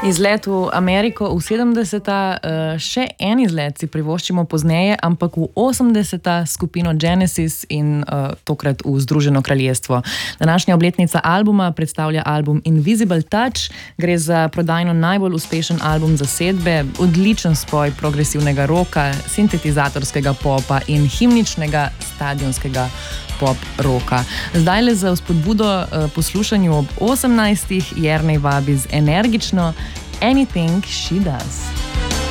Izlet v Ameriko v 70-ta, še en izlet si privoščimo pozneje, ampak v 80-ta skupino Genesis in tokrat v Združeno kraljestvo. Današnja obletnica albuma predstavlja album Invisible Touch. Gre za prodajno najbolj uspešen album zasedbe, odličen spoj progresivnega roka, sintetizatorskega popa in himničnega stadionskega pop roka. Zdaj le za vzpodbudo poslušanju ob 18. Jernej vabi z energično Anything She Does.